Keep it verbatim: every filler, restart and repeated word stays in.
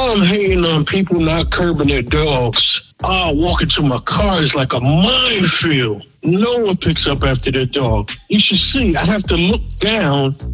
know I'm hating on people not curbing their dogs. Ah, walking to my car is like a minefield. No one picks up after their dog. You should see, I have to look down